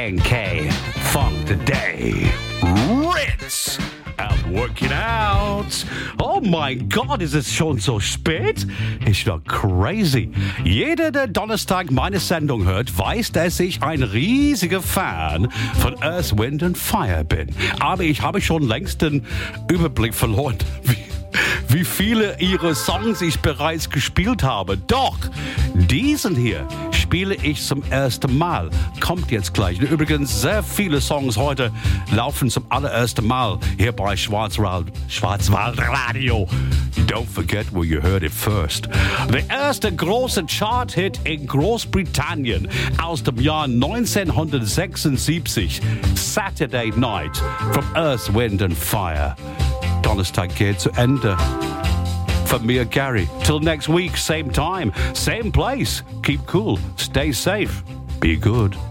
NK Funk Today. Ritz! I'm working out. Oh mein Gott, ist es schon so spät? Ist doch crazy. Jeder, der Donnerstag meine Sendung hört, weiß, dass ich ein riesiger Fan von Earth, Wind and Fire bin. Aber ich habe schon längst den Überblick verloren, wie viele ihrer Songs ich bereits gespielt habe. Doch, diesen hier spiele ich zum ersten Mal. Kommt jetzt gleich. Übrigens, sehr viele Songs heute laufen zum allerersten Mal hier bei Schwarzwald Radio. Don't forget where you heard it first. Der erste große Chart-Hit in Großbritannien aus dem Jahr 1976. Saturday Night from Earth, Wind and Fire. Donnerstag geht zu Ende. From me, Gary. Till next week, same time, same place. Keep cool, stay safe, be good.